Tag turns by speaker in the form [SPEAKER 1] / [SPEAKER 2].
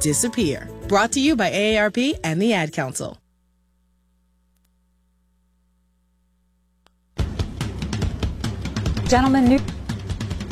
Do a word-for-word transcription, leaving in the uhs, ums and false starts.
[SPEAKER 1] disappear. Brought to you by A A R P and the Ad Council.
[SPEAKER 2] Gentlemen, new